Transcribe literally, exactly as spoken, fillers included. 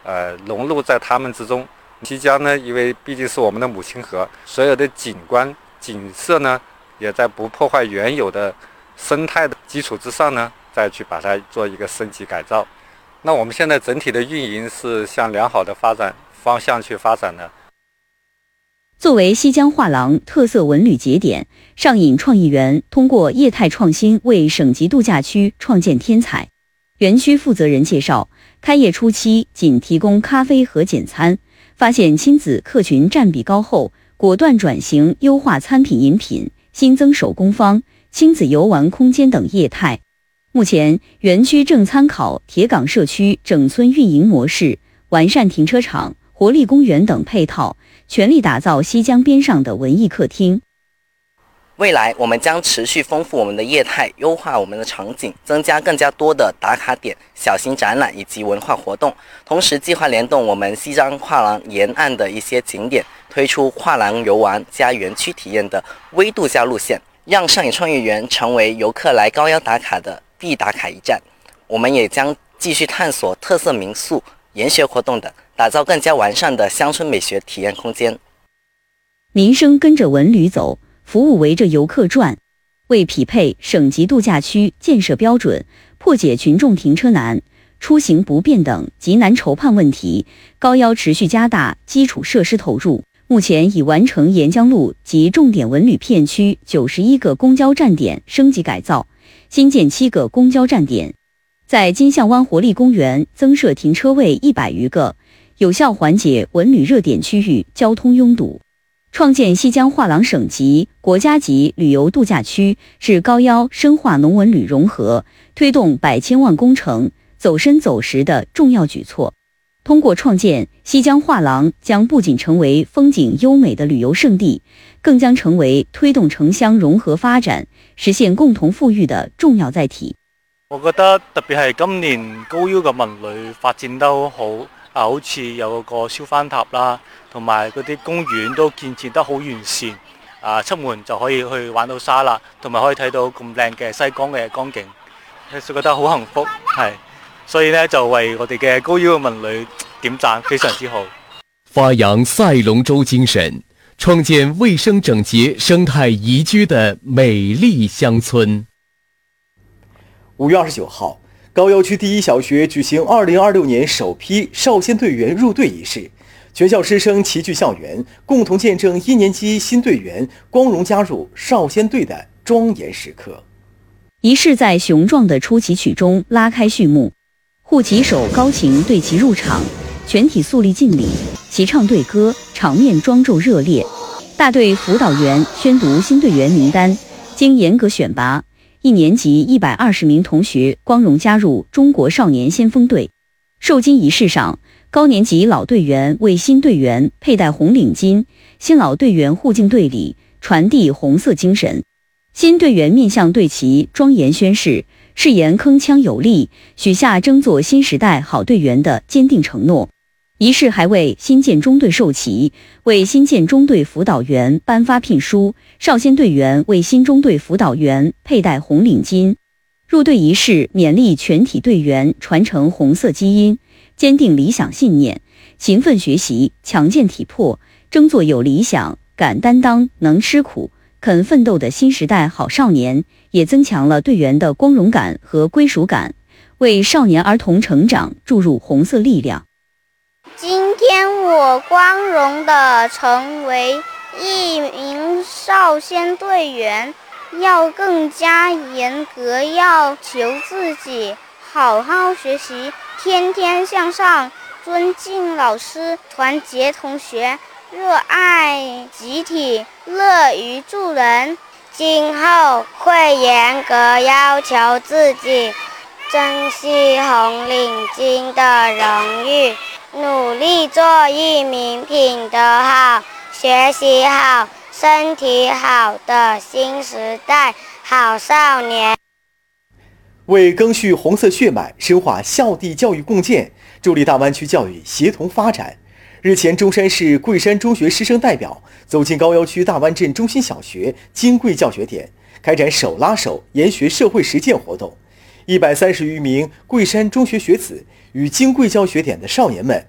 呃融入在他们之中。西江呢，因为毕竟是我们的母亲河，所有的景观景色呢，也在不破坏原有的生态的基础之上呢，再去把它做一个升级改造。那我们现在整体的运营是向良好的发展方向去发展的。 作为西江画廊特色文旅节点，上尹创意园通过业态创新为省级度假区创建天才。园区负责人介绍，开业初期仅提供咖啡和简餐，发现亲子客群占比高后，果断转型优化餐品饮品，新增手工坊、亲子游玩空间等业态。目前，园区正参考铁岗社区整村运营模式，完善停车场、活力公园等配套，全力打造西江边上的文艺客厅。 未来我们将持续丰富我们的业态，优化我们的场景，增加更加多的打卡点、小型展览以及文化活动。同时计划联动我们西江画廊沿岸的一些景点，推出画廊游玩加园区体验的微度假路线，让上尹创意园成为游客来高腰打卡的必打卡一站。我们也将继续探索特色民宿、研学活动等，打造更加完善的乡村美学体验空间。 民生跟着文旅走，服务围着游客转。为匹配省级度假区建设标准，破解群众停车难、出行不便等极难筹判问题，高腰持续加大基础设施投入。目前已完成沿江路及重点文旅片区九十一个公交站点升级改造，新建七个公交站点，在金象湾活力公园增设停车位一百余个，有效缓解文旅热点区域交通拥堵。创建西江画廊省级、国家级旅游度假区，是高腰深化农文旅融合、推动百千万工程走深走实的重要举措。通过创建西江画廊，将不仅成为风景优美的旅游胜地，更將成為推動城鄉融合發展、實現共同富裕的重要載體。 我覺得特別係今年高腰嘅文旅發展得好好，啊，好似有個燒番塔啦，同埋嗰啲公園都建設得好完善，啊，出門就可以去玩到沙啦，同埋可以睇到咁靚嘅西江嘅光景，所以覺得好幸福，係。所以呢，就為我哋嘅高腰嘅文旅點讚，非常之好。 發揚賽龍舟精神，創建衛生整潔、生態宜居的美麗鄉村。 五月二十九號，高腰區第一小學舉行二零二六年首批少先隊員入隊儀式，全校師生齊聚校園，共同見證一年級新隊員光榮加入少先隊的莊嚴時刻。 儀式在雄壯的出奇曲中拉開序幕。護旗手高擎對其入場，全體肅立敬禮，齊唱隊歌，場面莊重熱烈。大隊輔導員宣讀新隊員名單，經嚴格選拔，一年級一百二十名同學光榮加入中國少年先鋒隊。授金儀式上，高年級老隊員為新隊員佩戴紅領巾，新老隊員互敬隊禮，傳遞紅色精神。新隊員面向隊旗莊嚴宣誓，誓言鏗鏘有力，許下爭做新時代好隊員的堅定承諾。儀式還為新建中隊授旗，為新建中隊輔導員頒發聘書，少先隊員為新中隊輔導員佩戴紅領巾。入隊儀式勉勵全體隊員傳承紅色基因，堅定理想信念，勤奮學習，強健體魄，爭做有理想、敢擔當、能吃苦、肯奮鬥的新時代好少年，也增強了隊員的光榮感和歸屬感，為少年兒童成長注入紅色力量。 今天我光榮地成為一名少先隊員，要更加嚴格要求自己，好好學習，天天向上，尊敬老師，團結同學，熱愛集體，樂於助人。今後會嚴格要求自己，珍惜紅領巾的榮譽，努力做一名品德好、學習好、身體好的新時代好少年。 為謄續紅色血脈，深化校地教育共建，助力大灣區教育協同發展。日前，中山市桂山中學師生代表走進高腰區大灣鎮中心小學金貴教學點，開展手拉手研學社會實踐活動。一百三十餘名桂山中學學子與金貴教學點的少年們